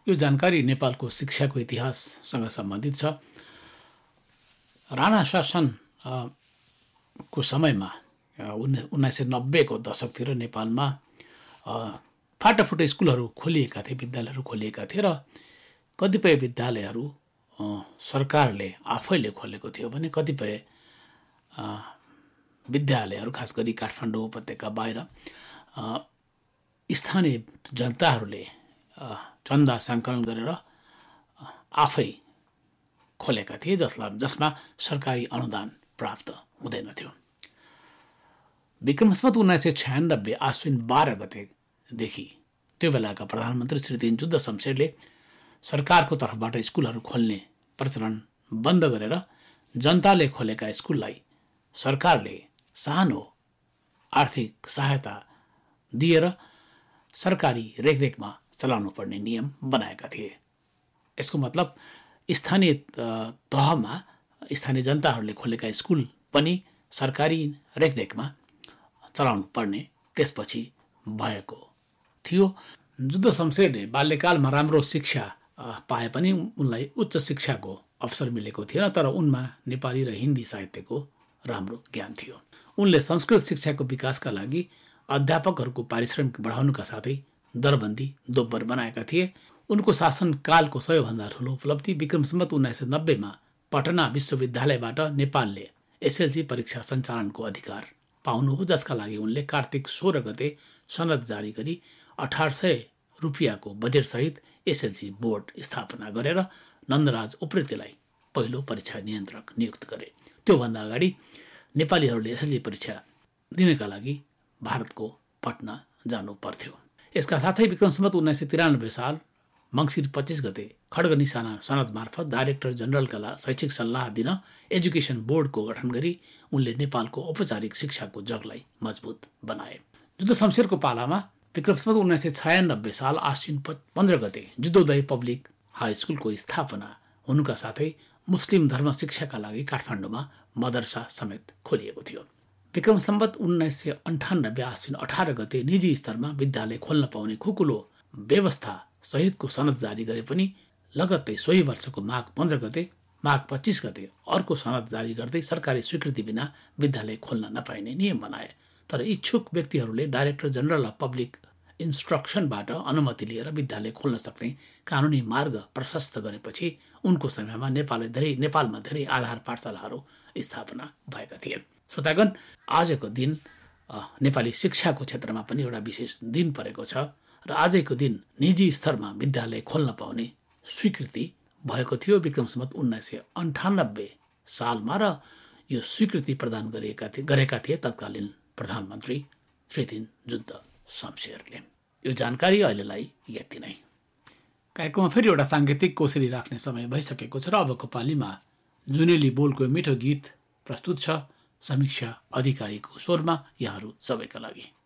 यो जानकारी नेपालको शिक्षाको इतिहाससँग सम्बन्धित छ। राणा शासन को समयमा 1990 को दशकतिर नेपालमा फाटाफुटा स्कुलहरू खोलिएका थिए, विद्यालयहरू खोलिएका थिए र कतिपय विद्यालयहरू सरकारले आफैले खोलेको थियो भने कतिपय विद्यालयहरू खास गरी काठमाडौँ उपत्यका बाहिर स्थानीय जनताहरूले चन्दा सङ्कलन गरेर आफै खोलेका थिए, जसमा सरकारी अनुदान प्राप्त हुँदैनथ्यो। विक्रम सम्वत 1996 आश्विन 12 गतेदेखि त्यो बेलाका प्रधानमन्त्री श्री दिनजुद्ध शमशेरले सरकारको तर्फबाट स्कुलहरू खोल्ने प्रचलन बन्द गरेर जनताले खोलेका स्कुललाई सरकारले सानो आर्थिक सहायता दिएर सरकारी रेखदेखमा चलाउनु पर्ने नियम बनाएका थिए। यसको मतलब स्थानीय तहमा स्थानीय जनताहरूले खोलेका स्कुल पनि सरकारी रेखदेखमा चलाउनु पर्ने त्यसपछि भएको थियो। जुद्ध शमशेरले बाल्यकालमा राम्रो शिक्षा पाए पनि उनलाई उच्च शिक्षाको अवसर मिलेको थिएन, तर उनमा नेपाली र हिन्दी साहित्यको राम्रो ज्ञान थियो। उनले संस्कृत शिक्षाको विकासका लागि अध्यापकहरूको पारिश्रमिक बढाउनुका साथै दरबन्दी दोब्बर बनाएका थिए। उनको शासनकालको सबैभन्दा ठुलो उपलब्धि विक्रम सम्वत 1990 मा पटना विश्वविद्यालयबाट नेपालले एसएलसी परीक्षा सञ्चालनको अधिकार पाउनु हो, जसका लागि उनले कार्तिक 16 गते सनद जारी गरी 1800 रुपियाँको बजेटसहित एसएलसी बोर्ड स्थापना गरेर नन्दराज उप्रेतीलाई पहिलो परीक्षा नियन्त्रक नियुक्त गरे। त्योभन्दा अगाडि नेपालीहरूले एसएलसी परीक्षा दिनका लागि भारतको पटना जानु पर्थ्यो। यसका साथै विक्रम सम्वत 1993 साल मङ्सिर 25 गते खड्ग निशाना सनद मार्फत डाइरेक्टर जनरलका शैक्षिक सल्लाह दिन एजुकेसन बोर्डको गठन गरी उनले नेपालको औपचारिक शिक्षाको जगलाई मजबुत बनाए। जुद्ध शमशेरको पालामा विक्रम सम्वत 1996 साल आश्विन 15 गते जुद्धोदय पब्लिक हाई स्कुलको स्थापना हुनुका साथै मुस्लिम धर्म शिक्षाका लागि काठमाडौँमा मदरसा समेत खोलिएको थियो। विक्रम सम्वत 1998 आश्विन 18 गते निजी स्तरमा विद्यालय खोल्न पाउने खुकुलो व्यवस्था सहितको सनद जारी गरे पनि लगत्तै सोही वर्षको माघ 15 गते माघ 25 गते अर्को सनद जारी गर्दै सरकारी स्वीकृति बिना विद्यालय खोल्न नपाइने नियम बनाए। तर इच्छुक व्यक्तिहरूले डाइरेक्टर जनरल अफ पब्लिक इन्स्ट्रक्सनबाट अनुमति लिएर विद्यालय खोल्न सक्ने कानुनी मार्ग प्रशस्त गरेपछि उनको समयमा नेपालमा धेरै आधार पाठशालाहरू स्थापना भएका थिए। श्रोतागण, आजको दिन नेपाली शिक्षाको क्षेत्रमा पनि एउटा विशेष दिन परेको छ र आजको दिन निजी स्तरमा विद्यालय खोल्न पाउने स्वीकृति भएको थियो विक्रम सम्वत 1998 सालमा र यो स्वीकृति प्रदान गरेका थिए तत्कालीन प्रधानमन्त्री श्री दिनजुद्ध शमशेरले। यो जानकारी अहिलेलाई यति नै। कार्यक्रममा फेरि एउटा साङ्गीतिक कोसेली राख्ने समय भइसकेको छ र अबको पालीमा जुनेली बोलको मिठो गीत प्रस्तुत छ समीक्षा अधिकारीको स्वरमा यहाँहरू सबैका लागि।